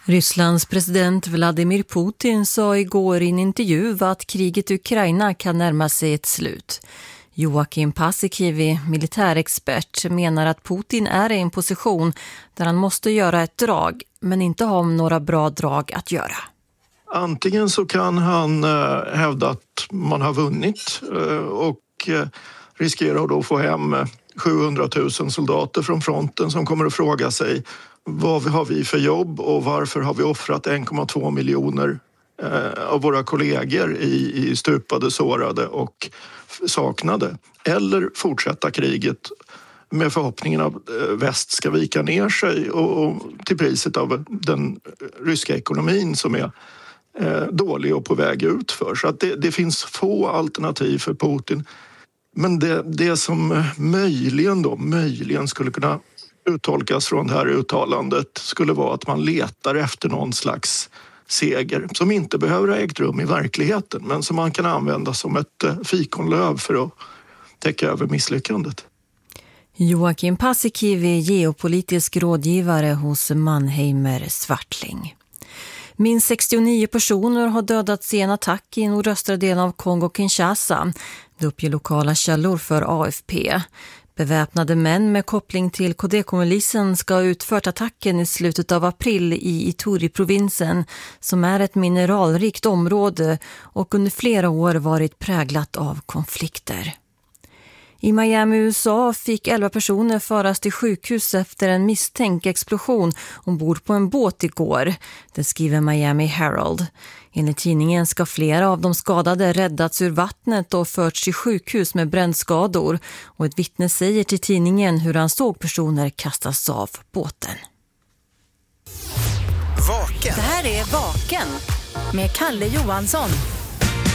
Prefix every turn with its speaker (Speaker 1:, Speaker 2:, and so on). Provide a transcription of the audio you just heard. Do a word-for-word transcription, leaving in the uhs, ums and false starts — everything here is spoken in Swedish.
Speaker 1: Rysslands president Vladimir Putin sa igår i en intervju att kriget i Ukraina kan närma sig ett slut. Joakim Paasikivi, militärexpert, menar att Putin är i en position där han måste göra ett drag, men inte har några bra drag att göra.
Speaker 2: Antingen så kan han eh, hävda att man har vunnit eh, och eh, riskerar då att få hem sjuhundratusen soldater från fronten som kommer att fråga sig vad har vi för jobb och varför har vi offrat en komma två miljoner eh, av våra kollegor i, i stupade, sårade och saknade. Eller fortsätta kriget med förhoppningen att väst ska vika ner sig och, och till priset av den ryska ekonomin som är eh, dålig och på väg ut för. Så att det, det finns få alternativ för Putin. Men det, det som möjligen då, möjligen skulle kunna uttolkas från det här uttalandet skulle vara att man letar efter någon slags seger som inte behöver ha ägt rum i verkligheten men som man kan använda som ett fikonlöv för att täcka över misslyckandet.
Speaker 1: Joakim Paasikivi, geopolitisk rådgivare hos Mannheimer Swartling. Minst sextionio personer har dödats i en attack i nordöstra delen av Kongo-Kinshasa. Det uppger lokala källor för A F P. Beväpnade män med koppling till Codeco-milisen ska ha utfört attacken i slutet av april i Ituri-provinsen som är ett mineralrikt område och under flera år varit präglat av konflikter. I Miami, U S A fick elva personer föras till sjukhus efter en misstänkt explosion ombord på en båt igår. Det skriver Miami Herald. Enligt tidningen ska flera av de skadade räddats ur vattnet och förts till sjukhus med brännskador. Och ett vittne säger till tidningen hur han såg personer kastas av båten.
Speaker 3: Vaken. Det här är Vaken med Kalle Johansson.